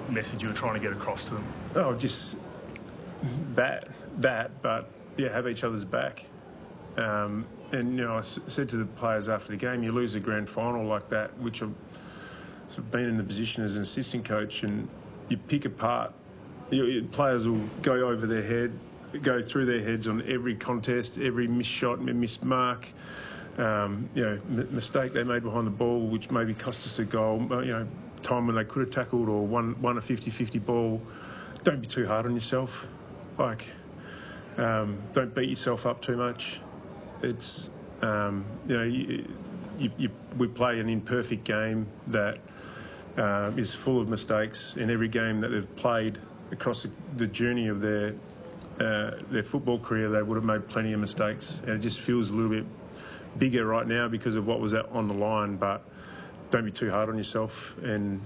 message you were trying to get across to them? Oh, just that, but yeah, have each other's back. And I said to the players after the game, you lose a grand final like that, which I've sort of been in the position as an assistant coach, and you pick apart. Players will go over their head, go through their heads on every contest, every missed shot, missed mark, mistake they made behind the ball, which maybe cost us a goal. Time when they could have tackled or won a 50-50 ball. Don't be too hard on yourself. Don't beat yourself up too much. It's we play an imperfect game that is full of mistakes. In every game that they've played across the journey of their football career, they would have made plenty of mistakes, and it just feels a little bit bigger right now because of what was on the line. But don't be too hard on yourself. And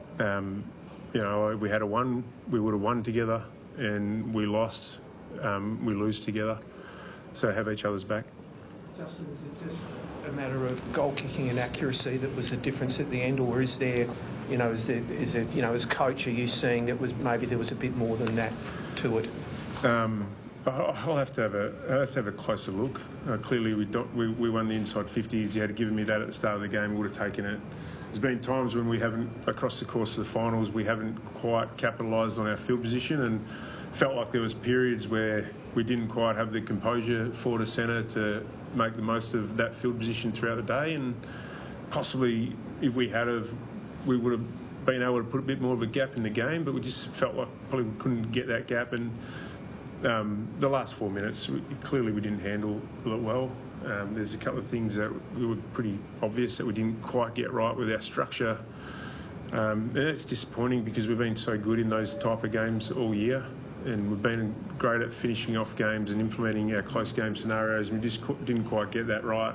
if we had won, we would have won together, and we lost, we lose together. So have each other's back. Justin, was it just a matter of goal kicking and accuracy that was the difference at the end, or is there, as coach, are you seeing that there was a bit more than that to it? I'll have to have a closer look. Clearly, we won the inside 50s. You had given me that at the start of the game, we would have taken it. There's been times when we haven't, across the course of the finals, we haven't quite capitalised on our field position, and felt like there was periods where we didn't quite have the composure forward to centre to make the most of that field position throughout the day. And possibly, if we we would have been able to put a bit more of a gap in the game, but we just felt like probably we couldn't get that gap. And the last 4 minutes, clearly we didn't handle it well. There's a couple of things that were pretty obvious that we didn't quite get right with our structure. And it's disappointing because we've been so good in those type of games all year, and we've been great at finishing off games and implementing our close game scenarios, and we just didn't quite get that right.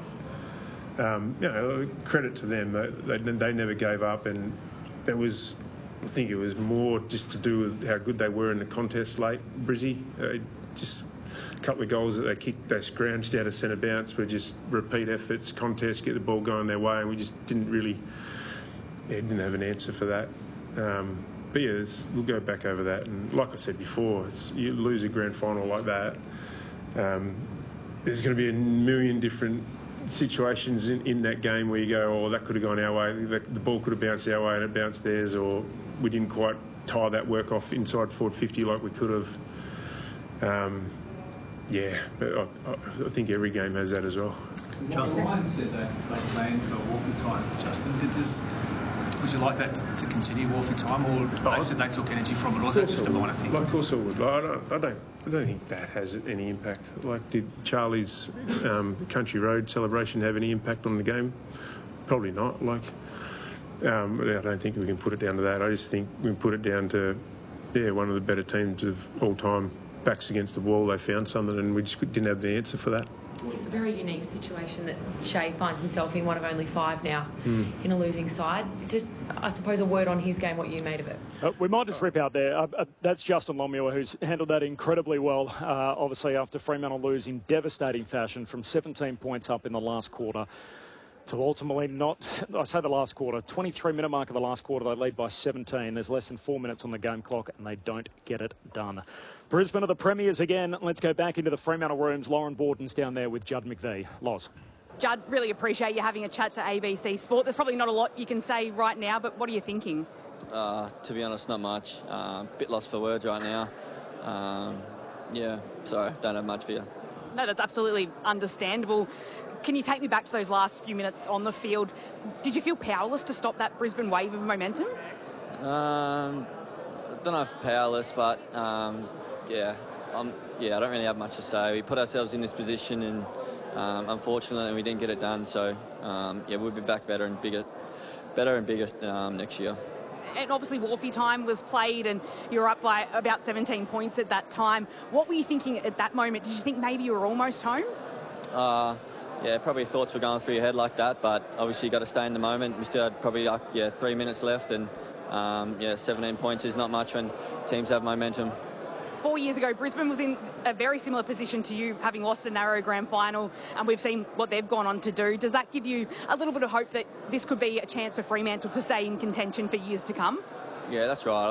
Credit to them, they never gave up, and I think it was more just to do with how good they were in the contest late, Brizzy. Just a couple of goals that they kicked, they scrounged out of centre bounce were just repeat efforts, contest, get the ball going their way, and we just didn't have an answer for that. But yeah, we'll go back over that. And like I said before, you lose a grand final like that, there's going to be a million different situations in that game where you go, that could have gone our way, the ball could have bounced our way and it bounced theirs, or we didn't quite tie that work off inside forward 50 like we could have. But I think every game has that as well. The Lions said that they planned for walking time. Justin, would you like that to continue, walking time, or they said they took energy from it, or was that just a minor thing? Of course I would. I don't think that has any impact. Did Charlie's Country Road celebration have any impact on the game? Probably not. I don't think we can put it down to that. I just think we can put it down to, one of the better teams of all time. Backs against the wall, they found something, and we just didn't have the answer for that. It's a very unique situation that Shea finds himself in, one of only 5 now, in a losing side. Just, I suppose, a word on his game, what you made of it. We might just rip out there. That's Justin Longmuir, who's handled that incredibly well, obviously, after Fremantle lose in devastating fashion from 17 points up in the last quarter to ultimately not, I say the last quarter, 23-minute mark of the last quarter, they lead by 17. There's less than 4 minutes on the game clock, and they don't get it done. Brisbane are the premiers again. Let's go back into the Fremantle rooms. Lauren Borden's down there with Judd McVie. Loz. Judd, really appreciate you having a chat to ABC Sport. There's probably not a lot you can say right now, but what are you thinking? To be honest, not much. Bit lost for words right now. Sorry, don't have much for you. No, that's absolutely understandable. Can you take me back to those last few minutes on the field? Did you feel powerless to stop that Brisbane wave of momentum? I don't know if powerless, but I don't really have much to say. We put ourselves in this position, and unfortunately we didn't get it done. So we'll be back better and bigger next year. And obviously Wharfie time was played and you were up by about 17 points at that time. What were you thinking at that moment? Did you think maybe you were almost home? Probably thoughts were going through your head like that, but obviously you got to stay in the moment. We still had probably 3 minutes left, and 17 points is not much when teams have momentum. 4 years ago, Brisbane was in a very similar position to you, having lost a narrow grand final, and we've seen what they've gone on to do. Does that give you a little bit of hope that this could be a chance for Fremantle to stay in contention for years to come? Yeah, that's right.